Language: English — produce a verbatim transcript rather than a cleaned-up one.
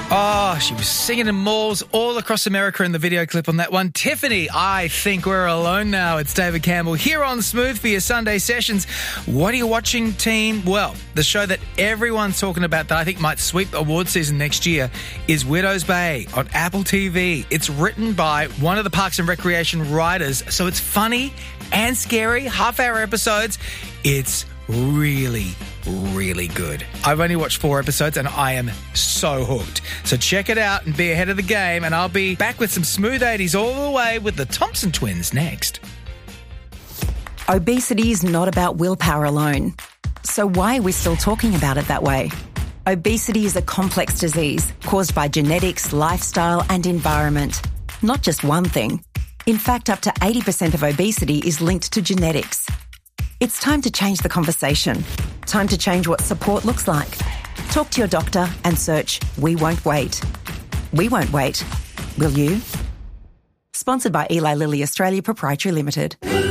Oh, she was singing in malls all across America in the video clip on that one. Tiffany, I think we're alone now. It's David Campbell here on Smooth for your Sunday sessions. What are you watching, team? Well, the show that everyone's talking about that I think might sweep award season next year is Widow's Bay on Apple T V. It's written by one of the Parks and Recreation writers, so it's funny and scary, half-hour episodes. It's really, really good. I've only watched four episodes and I am so hooked. So check it out and be ahead of the game, and I'll be back with some smooth eighties all the way with the Thompson twins next. Obesity is not about willpower alone. So why are we still talking about it that way? Obesity is a complex disease caused by genetics, lifestyle and environment. Not just one thing. In fact, up to eighty percent of obesity is linked to genetics. It's time to change the conversation. Time to change what support looks like. Talk to your doctor and search We Won't Wait. We won't wait. Will you? Sponsored by Eli Lilly Australia Proprietary Limited.